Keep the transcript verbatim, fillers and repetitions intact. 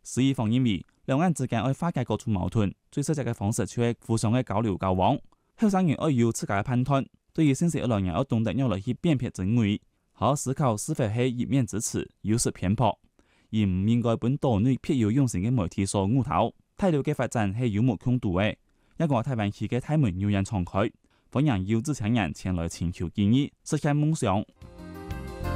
施一方認為，兩岸之間愛化解各種矛盾，最實際嘅方式就係互相嘅交流交往。後生人愛有自家嘅判斷，對於新時一兩人要懂得用來去辨別真偽，好好思考是否係一面之詞，有失偏頗，而唔應該本島內別有用心嘅媒體所誤導。態度嘅發展係有目共睹嘅，一個台灣區嘅大門有人敞開，歡迎有志青年前來尋求建議，實現夢想。